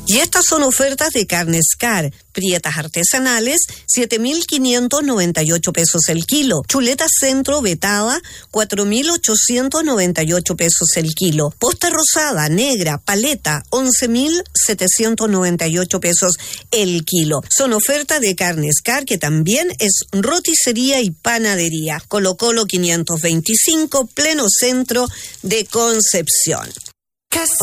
Y estas son ofertas de Carnes Car. Prietas artesanales, 7.598 pesos el kilo. Chuleta centro vetada, 4.898 pesos el kilo. Posta rosada, negra, paleta, 11.798 pesos el kilo. Son ofertas de Carnes Car, que también es roticería y panadería. Colo Colo 525, pleno centro de Concepción.